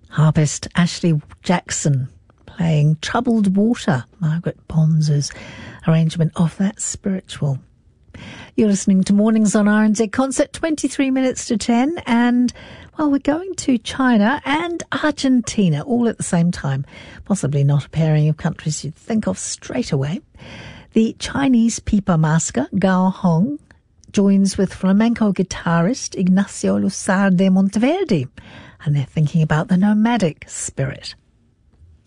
Harpist Ashley Jackson playing Troubled Water, Margaret Bonz's arrangement of that spiritual. You're listening to Mornings on RNZ Concert, 23 minutes to 10, and, well, we're going to China and Argentina all at the same time. Possibly not a pairing of countries you'd think of straight away. The Chinese pipa masker, Gao Hong, joins with flamenco guitarist Ignacio Lusar de Monteverde, and they're thinking about the nomadic spirit.